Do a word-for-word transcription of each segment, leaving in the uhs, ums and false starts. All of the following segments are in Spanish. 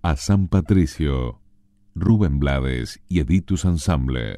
a San Patricio. Rubén Blades y Editus Ensemble.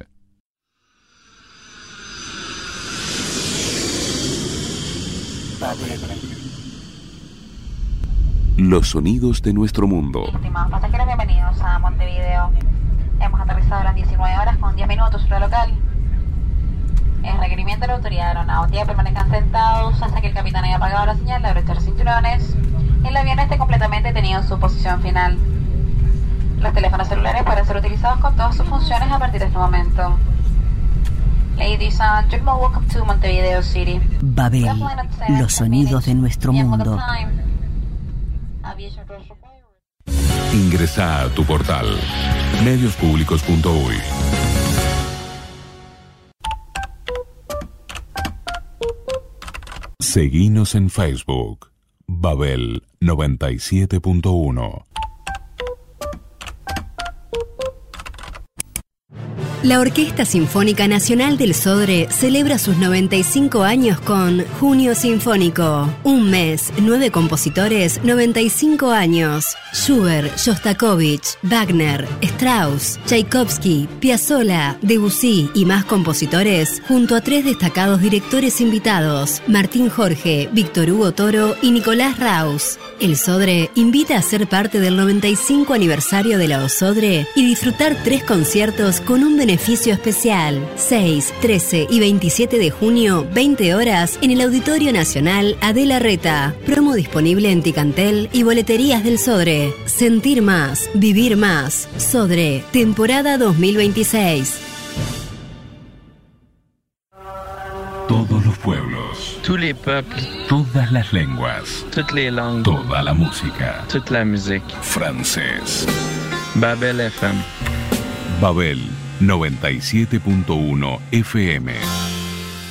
Los sonidos de nuestro mundo. Estimados pasajeros, bienvenidos a Montevideo. Hemos aterrizado a las diecinueve horas con diez minutos, hora local. En requerimiento de la autoridad aeronáutica, permanezcan sentados hasta que el capitán haya apagado la señal de abrochar cinturones y el avión esté completamente tenido en su posición final. Los teléfonos celulares pueden ser utilizados con todas sus funciones a partir de este momento. Ladies and gentlemen, welcome to Montevideo City. Babel, los sonidos de nuestro mundo. Ingresa a tu portal medios públicos punto uy. Seguinos en Facebook, Babel noventa y siete punto uno. La Orquesta Sinfónica Nacional del Sodre celebra sus noventa y cinco años con Junio Sinfónico. Un mes, nueve compositores, noventa y cinco años. Schubert, Shostakovich, Wagner, Strauss, Tchaikovsky, Piazzolla, Debussy y más compositores, junto a tres destacados directores invitados, Martín Jorge, Víctor Hugo Toro y Nicolás Raus. El Sodre invita a ser parte del noventa y cinco aniversario de la OSodre y disfrutar tres conciertos con un beneficio especial. seis, trece y veintisiete de junio, veinte horas, en el Auditorio Nacional Adela Reta. Promo disponible en Ticantel y boleterías del Sodre. Sentir más, vivir más. Sodre, temporada dos mil veintiséis. Todos los pueblos, Tous les peuples, todas las lenguas, toutes les langues, toda la música, toute la musique. francés. Babel F M. Babel noventa y siete punto uno F M.